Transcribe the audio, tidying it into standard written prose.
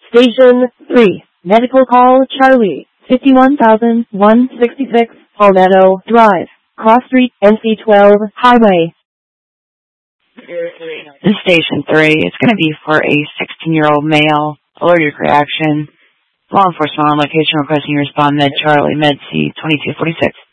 Station 3, Medical Call Charlie, 51,166 Palmetto Drive, Cross Street, NC12 Highway. This is Station 3. It's going to be for a 16-year-old male, allergic reaction. Law enforcement on location requesting you respond med Charlie, med C 2246.